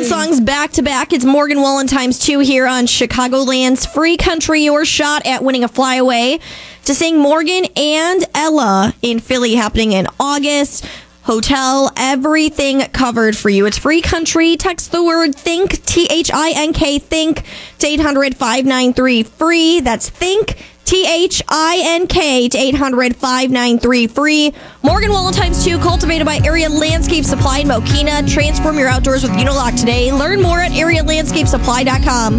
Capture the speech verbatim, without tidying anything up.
songs back to back. It's Morgan Wallen times two here on Chicagoland's Free Country. Your shot at winning a flyaway to sing Morgan and Ella in Philly, happening in August. Hotel, everything covered for you. It's Free Country. Text the word THINK, T H I N K, THINK, to eight hundred, five nine three, FREE. That's THINK, T H I N K, to eight hundred, five nine three, FREE. Morgan Wallen times two, cultivated by Area Landscape Supply in Mokina. Transform your outdoors with Unilock today. Learn more at area landscape supply dot com.